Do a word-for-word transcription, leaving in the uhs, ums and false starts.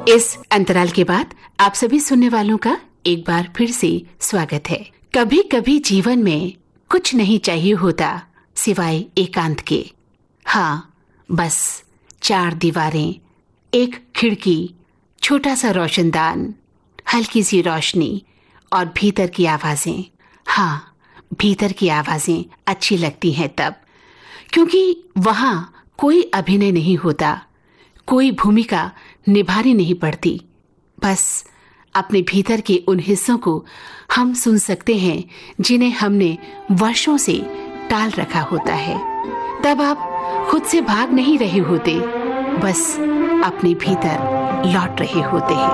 इस अंतराल के बाद आप सभी सुनने वालों का एक बार फिर से स्वागत है। कभी कभी जीवन में कुछ नहीं चाहिए होता सिवाय एकांत के। हाँ, बस चार दीवारें, एक खिड़की, छोटा सा रोशनदान, हल्की सी रोशनी और भीतर की आवाजें। हाँ, भीतर की आवाजें अच्छी लगती हैं तब, क्योंकि वहां कोई अभिनय नहीं होता, कोई भूमिका निभानी नहीं पड़ती। बस अपने भीतर के उन हिस्सों को हम सुन सकते हैं जिन्हें हमने वर्षों से टाल रखा होता है। तब आप खुद से भाग नहीं रहे होते, बस अपने भीतर लौट रहे होते हैं।